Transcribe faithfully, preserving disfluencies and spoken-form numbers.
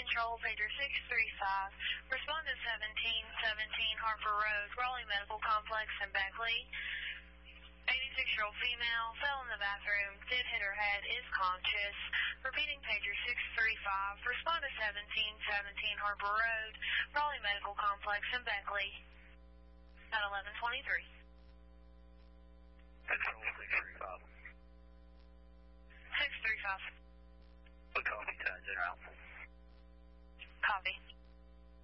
Control, pager six three five. Respond to seventeen seventeen Harper Road, Raleigh Medical Complex in Beckley. eighty-six-year-old female, fell in the bathroom, did hit her head, is conscious. Repeating pager six three five. Respond to seventeen seventeen Harper Road, Raleigh Medical Complex in Beckley at eleven twenty-three. Control six